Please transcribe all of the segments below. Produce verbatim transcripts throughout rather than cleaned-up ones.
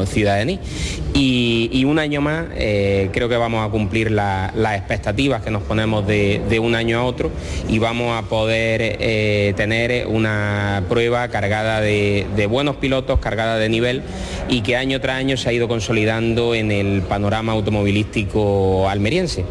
ciudadanía. Y, y un año más eh, creo que vamos a cumplir la, las expectativas que nos ponemos de, de un año a otro y vamos a poder eh, tener una prueba cargada de, de buenos pilotos, cargada de nivel y que año tras año se ha ido consolidando en el panorama automovilístico almeriense.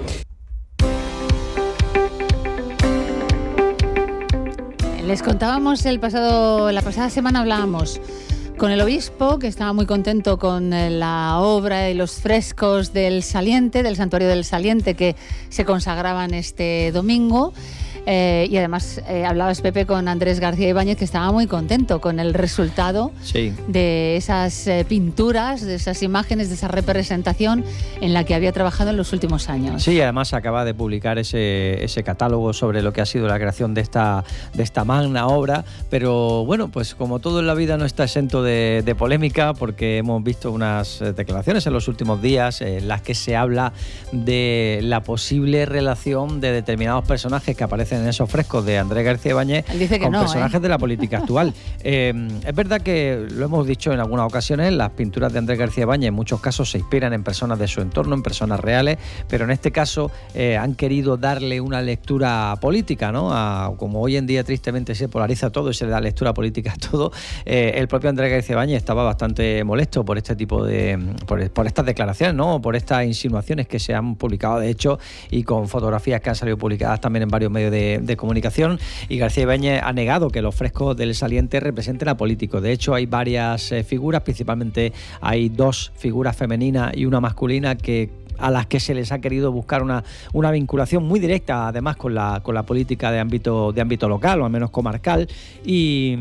Les contábamos el pasado, la pasada semana hablábamos con el obispo, que estaba muy contento con la obra y los frescos del Saliente, del Santuario del Saliente, que se consagraban este domingo. Eh, y además eh, hablabas, Pepe, con Andrés García Ibáñez, que estaba muy contento con el resultado sí. de esas eh, pinturas, de esas imágenes, de esa representación en la que había trabajado en los últimos años. Sí, además acaba de publicar ese, ese catálogo sobre lo que ha sido la creación de esta, de esta magna obra, pero bueno, pues como todo en la vida no está exento de, de polémica, porque hemos visto unas declaraciones en los últimos días en las que se habla de la posible relación de determinados personajes que aparecen en esos frescos de Andrés García Ibáñez con no, personajes ¿eh? de la política actual. Eh, es verdad que lo hemos dicho en algunas ocasiones, las pinturas de Andrés García Ibáñez en muchos casos se inspiran en personas de su entorno, en personas reales, pero en este caso eh, han querido darle una lectura política, ¿no? A, como hoy en día tristemente se polariza todo y se le da lectura política a todo, eh, el propio Andrés García Ibáñez estaba bastante molesto por este tipo de... por, por estas declaraciones, ¿no? Por estas insinuaciones que se han publicado, de hecho, y con fotografías que han salido publicadas también en varios medios de De, de comunicación, y García Ibáñez ha negado que los frescos del Saliente representen a políticos. De hecho, hay varias eh, figuras, principalmente hay dos figuras femeninas y una masculina que a las que se les ha querido buscar una, una vinculación muy directa, además con la, con la política de ámbito, de ámbito local, o al menos comarcal, y...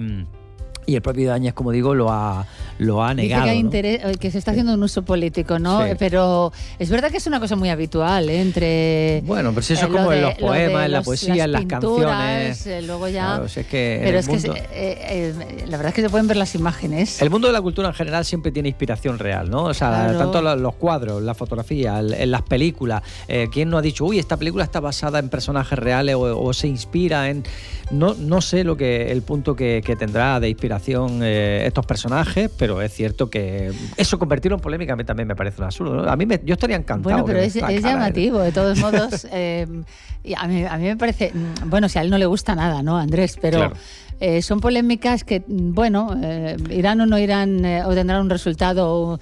Y el propio Ibáñez, como digo, lo ha, lo ha negado. Dice que, hay ¿no? interés, que se está haciendo un uso político, ¿no? Sí. Pero es verdad que es una cosa muy habitual, ¿eh? Entre... Bueno, pero si eso eh, es como de, en los poemas, en la poesía, las en las pinturas, canciones. Eh, luego ya... Claro, si es que pero es mundo... que, eh, eh, la verdad es que se pueden ver las imágenes. El mundo de la cultura en general siempre tiene inspiración real, ¿no? O sea, claro. tanto los cuadros, la fotografía, en las películas. Eh, ¿Quién no ha dicho, uy, esta película está basada en personajes reales o, o se inspira en... No, no sé lo que el punto que, que tendrá de inspiración eh, estos personajes, pero es cierto que eso convertirlo en polémica a mí también me parece un absurdo, ¿no? A mí me, yo estaría encantado. Bueno, pero es, es llamativo, de todos modos. eh, y a, mí, a mí me parece... Bueno, si a él no le gusta nada, ¿no, Andrés? Pero... Claro. Eh, son polémicas que, bueno, eh, irán o no irán eh, o tendrán un resultado. O,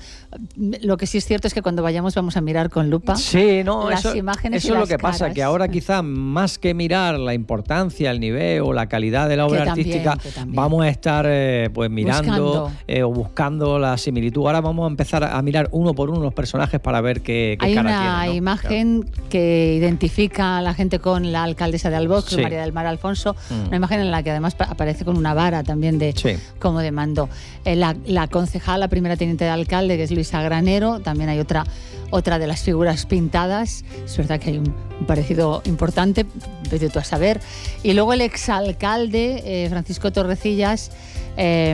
lo que sí es cierto es que cuando vayamos vamos a mirar con lupa sí, no, las eso, imágenes eso y es las lo que caras. pasa, que ahora quizás más que mirar la importancia, el nivel o la calidad de la obra que artística, también, también. vamos a estar eh, pues mirando eh, o buscando la similitud. Ahora vamos a empezar a mirar uno por uno los personajes para ver qué, qué Hay cara una tienen, ¿no? imagen claro. que identifica a la gente con la alcaldesa de Albós, sí. María del Mar Alfonso, mm. una imagen en la que además aparece con una vara también de sí. como de mando. Eh, la, la concejala, la primera teniente de alcalde, que es Luisa Granero, también hay otra, otra de las figuras pintadas. Es verdad que hay un, un parecido importante, vete tú a saber. Y luego el exalcalde, eh, Francisco Torrecillas, eh,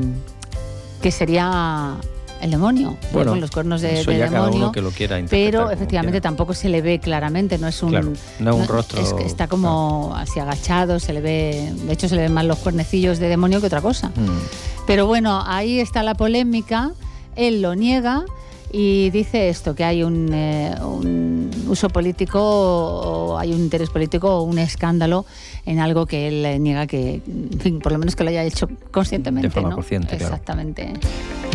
que sería... el demonio, bueno, con los cuernos de, eso de ya demonio, cada uno que lo quiera pero efectivamente quiera. Tampoco se le ve claramente, no es un, claro, no es un no, rostro, es que está como claro. así agachado, se le ve, de hecho se le ven más los cuernecillos de demonio que otra cosa. Mm. Pero bueno, ahí está la polémica, él lo niega y dice esto, que hay un, eh, un uso político, o hay un interés político o un escándalo en algo que él niega que, en fin, por lo menos que lo haya hecho conscientemente. De forma ¿no? consciente, Exactamente. Claro.